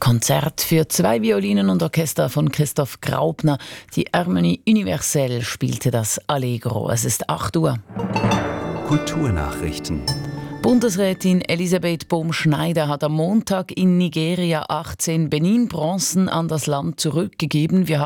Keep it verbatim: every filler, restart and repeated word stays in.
Konzert für zwei Violinen und Orchester von Christoph Graupner. Die Harmonie Universelle spielte das Allegro. Es ist acht Uhr. Kulturnachrichten. Bundesrätin Elisabeth Bohm-Schneider hat am Montag in Nigeria achtzehn Benin-Bronzen an das Land zurückgegeben. Wir